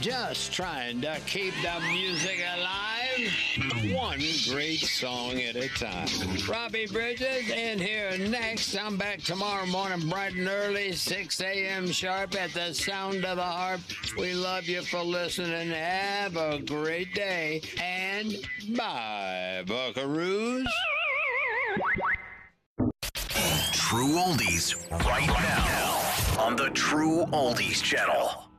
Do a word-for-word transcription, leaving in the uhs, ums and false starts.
just trying to keep the music alive, one great song at a time. Robbie Bridges in here next. I'm back tomorrow morning bright and early, six a.m. sharp at the sound of the harp. We love you for listening. Have a great day, and bye, buckaroos. True Oldies right now on the True Oldies channel.